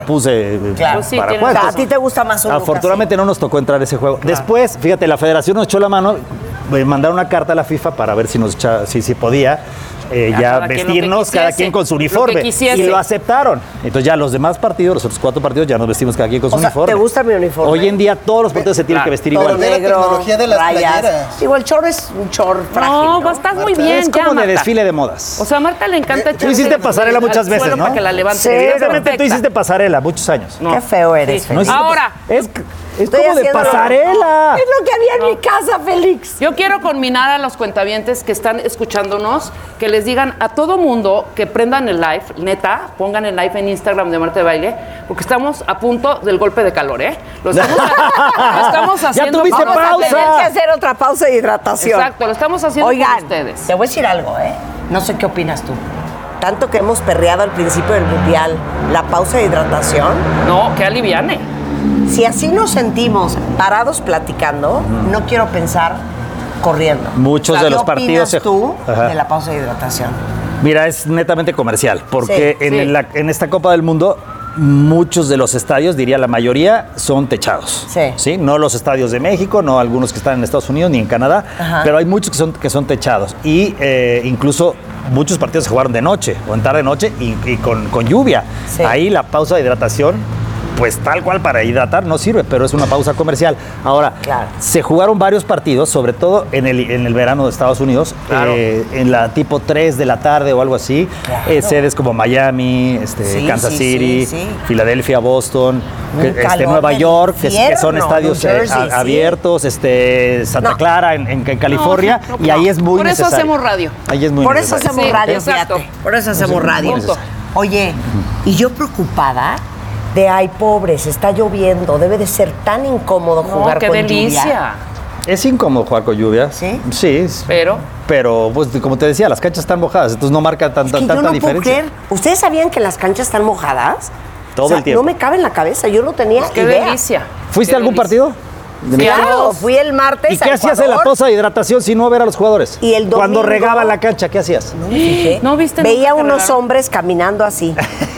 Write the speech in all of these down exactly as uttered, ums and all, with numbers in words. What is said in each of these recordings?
puse claro, sí, para juegos. A ti te gusta más un Afortunadamente no nos tocó entrar a ese juego. Claro. Después, fíjate, la federación nos echó la mano, mandaron una carta a la FIFA para ver si nos echa, si, si podía eh, ya, ya vestirnos cada quien con su uniforme. Y lo aceptaron. Entonces ya los demás partidos, los otros cuatro partidos, ya nos vestimos cada quien con su o sea, uniforme. ¿Te gusta mi uniforme? Hoy en día todos los partidos se tienen claro, que vestir igual. Negro, la tecnología de las rayas. playeras. Igual el chorro es un chorro frágil. No, ¿no? estás muy bien. Es ya, como de Marta. desfile de modas. O sea, a Marta le encanta echar. Tú hiciste pasarela muchas veces, ¿no? Para que la levante. Sí, evidentemente tú hiciste pasarela muchos años. No. Qué feo eres, sí. no, Ahora. Es, es como de pasarela. Es lo que había en no. mi casa, Félix. Yo quiero conminar a los cuentavientes que están escuchándonos, que les digan a todo mundo que prendan el live, neta, pongan el live en Instagram de Marta de Baile, porque estamos a punto del golpe de calor, ¿eh? Lo estamos, lo estamos haciendo. Ya tuviste Vamos pausa. a tener que hacer otra pausa de hidratación. Exacto, lo estamos haciendo Oigan, con ustedes. Te voy a decir algo, ¿eh? No sé qué opinas tú. Tanto que hemos perreado al principio del Mundial, la pausa de hidratación. No, que aliviane. Si así nos sentimos parados platicando, mm. no quiero pensar corriendo. Muchos o sea, de los ¿qué partidos opinas tú Ajá. de la pausa de hidratación? Mira, es netamente comercial, porque sí, en, sí. La, en esta Copa del Mundo muchos de los estadios, diría la mayoría, son techados. Sí. ¿Sí? No los estadios de México, no algunos que están en Estados Unidos ni en Canadá, Ajá. pero hay muchos que son, que son techados. Y eh, incluso muchos partidos se jugaron de noche o en tarde-noche y, y con, con lluvia. Sí. Ahí la pausa de hidratación, pues tal cual para hidratar no sirve, pero es una pausa comercial. Ahora, claro. se jugaron varios partidos, sobre todo en el, en el verano de Estados Unidos, claro. eh, en la tipo tres de la tarde o algo así, claro. eh, sedes como Miami, este, sí, Kansas sí, City, sí, sí. Filadelfia, Boston, que, este, Nueva York, que, que son estadios Jersey, eh, a, abiertos, sí. este, Santa no. Clara en, en, en California, no, no, no, y ahí es muy Por eso necesario. hacemos radio. Ahí es muy Por eso hacemos sí, radio, exacto. fíjate. Por eso hacemos radio. Oye, y yo preocupada de ay, pobres, está lloviendo, debe de ser tan incómodo jugar no, qué con delicia. lluvia. Es incómodo jugar con lluvia. ¿Sí? Sí. Pero. Pero, pues, como te decía, las canchas están mojadas, entonces no marca tanta, es que tanta yo no diferencia. Puedo creer. ¿Ustedes sabían que las canchas están mojadas? Todo o sea, el tiempo. No me cabe en la cabeza, yo no tenía pues qué idea. delicia. ¿Fuiste qué a algún delicia. partido? Claro, fui el martes. ¿Y qué hacías en la pausa de hidratación si no ver a los jugadores? Y el domingo, cuando regaban la cancha, ¿qué hacías? No me fijé. ¿No viste? Veía unos hombres caminando así.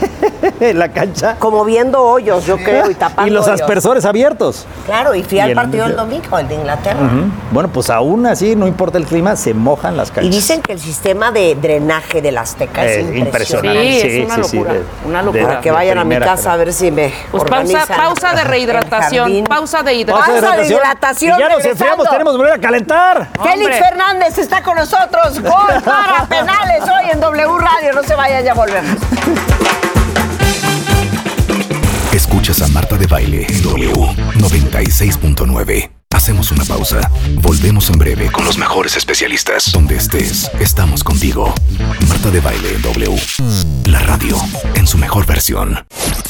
En la cancha. Como viendo hoyos, yo creo, y tapando Y los hoyos. aspersores abiertos. Claro, y fui y al el, partido del domingo, el de Inglaterra. Uh-huh. Bueno, pues aún así, no importa el clima, se mojan las canchas. Y dicen que el sistema de drenaje del Azteca es eh, impresionante. Sí, sí, es una sí, locura. Sí, de, una locura. Para que vayan a mi casa a ver si me pues pausa, pausa de rehidratación. Pausa de hidratación. Pausa de hidratación. Y ya nos enfriamos, tenemos que volver a calentar. Félix Hombre. Fernández está con nosotros. Gol para penales hoy en W Radio. No se vayan, ya volvemos. Escuchas a Marta de Baile en W noventa y seis punto nueve. Hacemos una pausa. Volvemos en breve con los mejores especialistas. Donde estés, estamos contigo. Marta de Baile en W. La radio en su mejor versión.